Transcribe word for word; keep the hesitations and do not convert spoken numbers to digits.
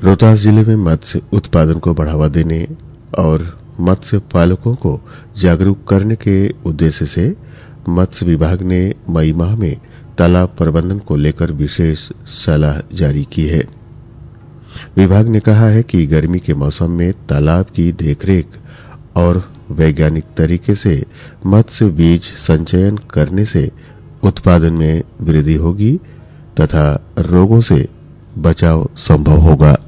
रोहतास जिले में मत्स्य उत्पादन को बढ़ावा देने और मत्स्य पालकों को जागरूक करने के उद्देश्य से मत्स्य विभाग ने मई माह में तालाब प्रबंधन को लेकर विशेष सलाह जारी की है। विभाग ने कहा है कि गर्मी के मौसम में तालाब की देखरेख और वैज्ञानिक तरीके से मत्स्य बीज संचयन करने से उत्पादन में वृद्धि होगी तथा रोगों से बचाव संभव होगा।